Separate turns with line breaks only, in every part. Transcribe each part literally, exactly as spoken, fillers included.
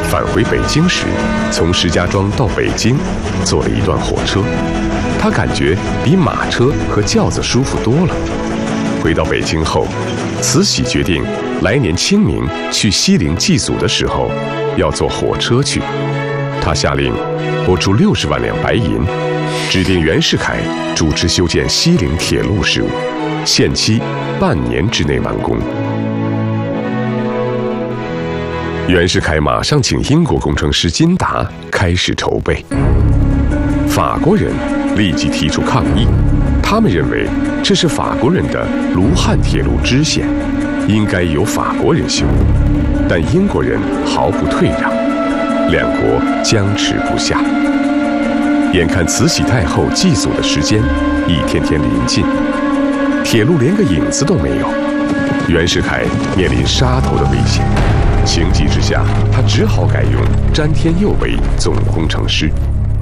返回北京时，从石家庄到北京，坐了一段火车，他感觉比马车和轿子舒服多了。回到北京后，慈禧决定来年清明去西陵祭祖的时候，要坐火车去。他下令拨出六十万两白银，指定袁世凯主持修建西陵铁路事务，限期半年之内完工。袁世凯马上请英国工程师金达开始筹备。法国人立即提出抗议，他们认为这是法国人的卢汉铁路支线，应该由法国人修，但英国人毫不退让，两国僵持不下。眼看慈禧太后祭祖的时间一天天临近，铁路连个影子都没有，袁世凯面临杀头的危险。情急之下，他只好改用詹天佑为总工程师。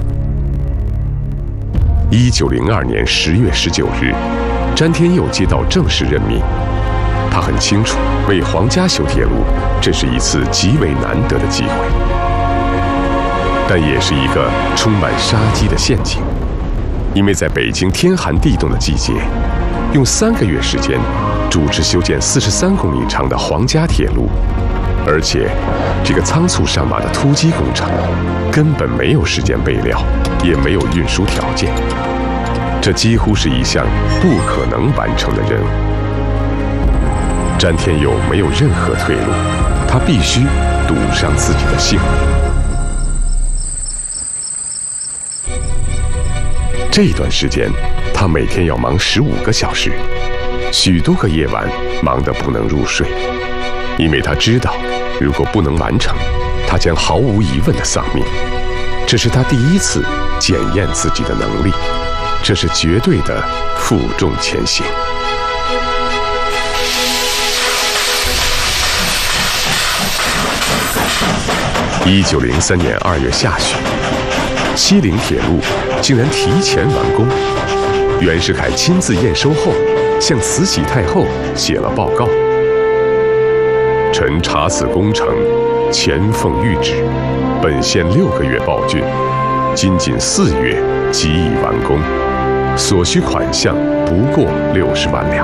一九零二年十月十九日，詹天佑接到正式任命。他很清楚，为皇家修铁路，这是一次极为难得的机会，但也是一个充满杀机的陷阱。因为在北京天寒地冻的季节，用三个月时间主持修建四十三公里长的皇家铁路。而且，这个仓促上马的突击工程，根本没有时间备料，也没有运输条件，这几乎是一项不可能完成的任务。詹天佑没有任何退路，他必须赌上自己的性命。这段时间，他每天要忙十五个小时，许多个夜晚忙得不能入睡，因为他知道，如果不能完成，他将毫无疑问的丧命。这是他第一次检验自己的能力，这是绝对的负重前行。一九零三年二月下旬，西陵铁路竟然提前完工。袁世凯亲自验收后，向慈禧太后写了报告。臣查此工程，前奉谕旨，本县六个月报竣，今仅四月即已完工，所需款项不过六十万两。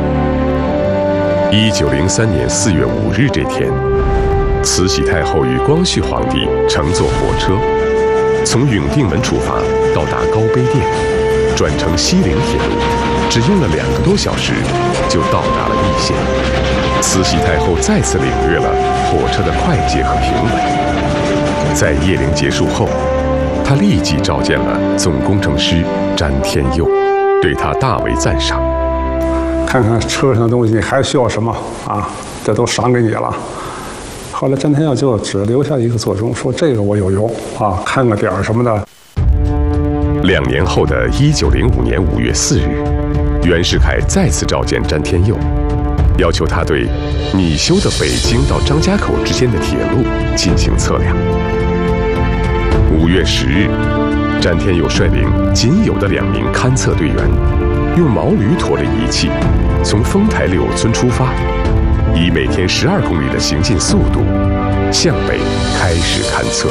一九零三年四月五日这天，慈禧太后与光绪皇帝乘坐火车，从永定门出发，到达高碑店，转乘西陵铁路，只用了两个多小时，就到达了易县。慈禧太后再次领略了火车的快捷和平稳。在谒陵结束后，她立即召见了总工程师詹天佑，对他大为赞赏。
看看车上的东西，你还需要什么啊？这都赏给你了。后来詹天佑就只留下一个座钟，说这个我有用啊，看个点儿什么的。
两年后的一九零五年五月四日，袁世凯再次召见詹天佑，要求他对拟修的北京到张家口之间的铁路进行测量。五月十日，詹天佑率领仅有的两名勘测队员，用毛驴驮着仪器，从丰台六村出发，以每天十二公里的行进速度，向北开始勘测。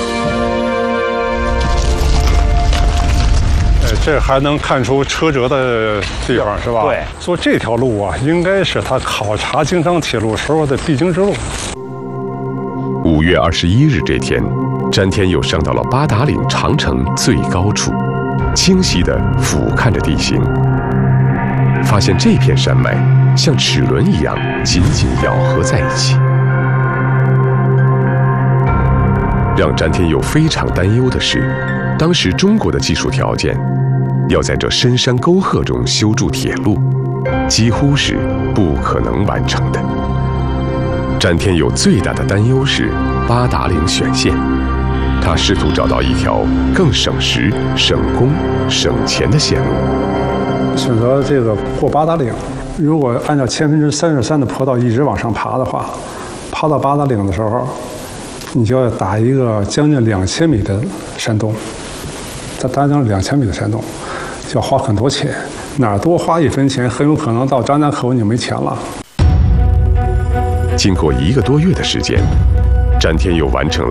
这还能看出车辙的地方是吧？
对，
说这条路啊，应该是他考察京张铁路时候的必经之路。
五月二十一日这天，詹天佑上到了八达岭长城最高处，清晰地俯瞰着地形，发现这片山脉像齿轮一样紧紧咬合在一起。让詹天佑非常担忧的是，当时中国的技术条件，要在这深山沟壑中修筑铁路，几乎是不可能完成的。詹天佑最大的担忧是八达岭选线，他试图找到一条更省时、省工、省钱的线路。
选择这个过八达岭，如果按照千分之三十三的坡道一直往上爬的话，爬到八达岭的时候，你就要打一个将近两千米的山洞。再打将两千米的山洞，就要花很多钱，哪儿多花一分钱，很有可能到张家口你就没钱了。
经过一个多月的时间，詹天佑完成